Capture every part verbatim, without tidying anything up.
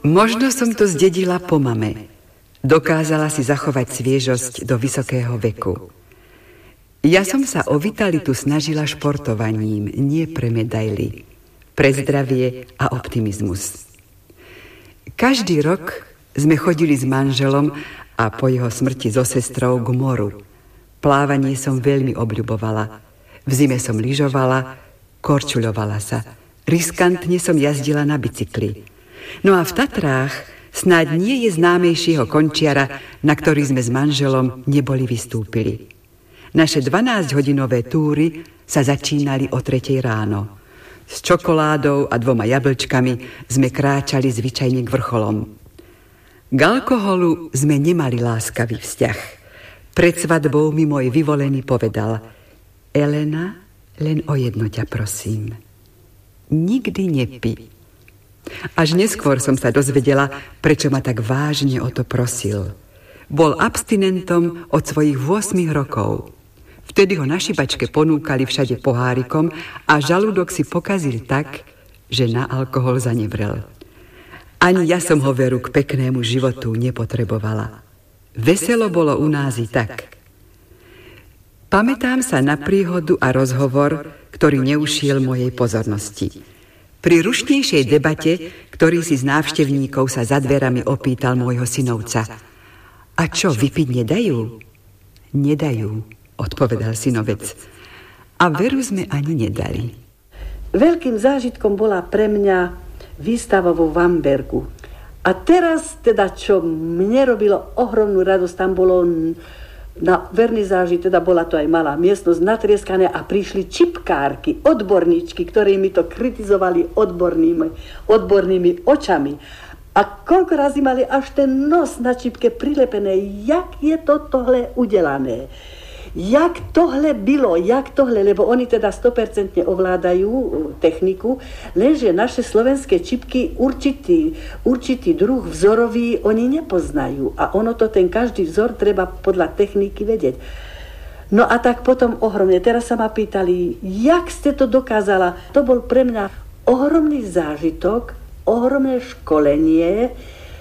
Možno som to zdedila po mame. Dokázala si zachovať sviežosť do vysokého veku. Ja som sa o vitalitu snažila športovaním, nie pre medaily, pre zdravie a optimizmus. Každý rok sme chodili s manželom a po jeho smrti so sestrou k moru. Plávanie som veľmi obľubovala. V zime som lyžovala, korčuľovala sa. Riskantne som jazdila na bicykli. No a v Tatrách snáď nie je známejšieho končiara, na ktorý sme s manželom neboli vystúpili. Naše dvanásťhodinové túry sa začínali o tretej ráno. S čokoládou a dvoma jablčkami sme kráčali zvyčajne k vrcholom. K alkoholu sme nemali láskavý vzťah. Pred svadbou mi môj vyvolený povedal: Elena, len o jedno ťa prosím. Nikdy nepí. Až neskôr som sa dozvedela, prečo ma tak vážne o to prosil. Bol abstinentom od svojich ôsmich rokov. Vtedy ho na šibačke ponúkali všade pohárikom a žalúdok si pokazil tak, že na alkohol zanevrel. Ani ja som ho veru k peknému životu nepotrebovala. Veselo bolo u nás i tak. Pamätám sa na príhodu a rozhovor, ktorý neušiel mojej pozornosti. Pri rušnejšej debate, ktorý si z návštevníkov sa za dverami opýtal môjho synovca: A čo, vypiť nedajú? Nedajú, odpovedal synovec. A veru sme ani nedali. Veľkým zážitkom bola pre mňa výstava vo Vambergu. A teraz teda, čo mne robilo ohromnú radosť, tam bolo na vernizáži, teda bola to aj malá miestnosť, natrieskané a prišli čipkárky, odborníčky, ktorí mi to kritizovali odbornými, odbornými očami. A koľko razy mali až ten nos na čipke prilepené, jak je to tohle udelané. Jak tohle bylo, jak tohle, lebo oni teda sto percent ovládajú techniku, lenže naše slovenské čipky určitý, určitý druh vzorový oni nepoznajú. A ono to, ten každý vzor treba podľa techniky vedieť. No a tak potom ohromne, teraz sa ma pýtali, jak ste to dokázala? To bol pre mňa ohromný zážitok, ohromné školenie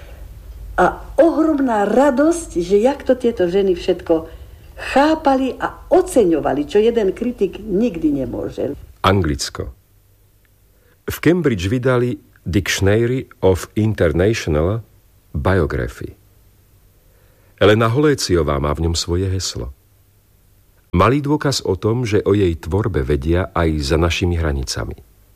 a ohromná radosť, že jak to tieto ženy všetko chápali a oceňovali, čo jeden kritik nikdy nemôže. Anglicko. V Cambridge vydali Dictionary of International Biography. Elena Holéciová má v ňom svoje heslo. Malý dôkaz o tom, že o jej tvorbe vedia aj za našimi hranicami.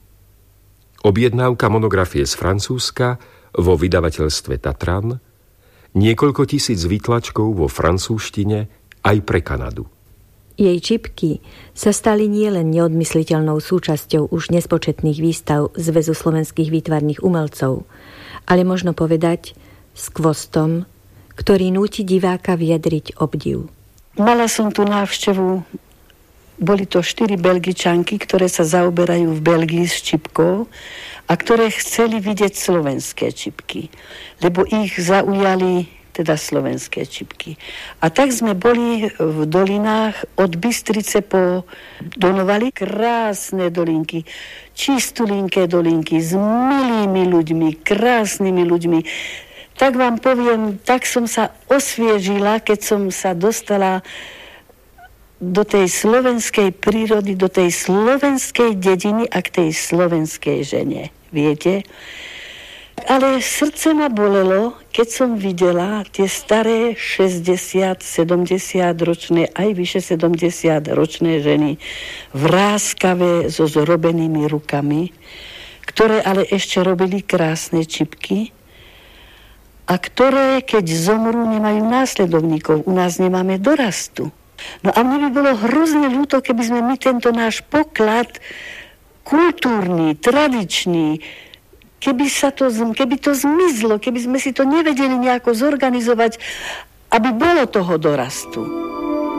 Objednávka monografie z Francúzska vo vydavateľstve Tatran, niekoľko tisíc výtlačkov vo francúzštine aj pre Kanadu. Jej čipky sa stali nielen neodmysliteľnou súčasťou už nespočetných výstav Zväzu slovenských výtvarných umelcov, ale možno povedať skvostom, ktorý núti diváka vyjadriť obdiv. Mala som tu návštevu, boli to štyri Belgičanky, ktoré sa zaoberajú v Belgii s čipkou a ktoré chceli vidieť slovenské čipky, lebo ich zaujali teda slovenské čipky. A tak sme boli v dolinách od Bystrice po Donovali. Krásne dolinky, čistulinké dolinky s milými ľuďmi, krásnymi ľuďmi. Tak vám poviem, tak som sa osviežila, keď som sa dostala do tej slovenskej prírody, do tej slovenskej dediny a k tej slovenskej žene. Viete? Ale srdce ma bolelo, keď som videla tie staré šesťdesiat sedemdesiat ročné, aj vyše sedemdesiat ročné ženy vráskavé so zrobenými rukami, ktoré ale ešte robili krásne čipky a ktoré, keď zomrú, nemajú následovníkov. U nás nemáme dorastu. No a mne by bolo hrozne ľúto, keby sme my tento náš poklad kultúrny, tradičný, Keby, sa to, keby to zmizlo, keby sme si to nevedeli nejako zorganizovať, aby bolo toho dorastu.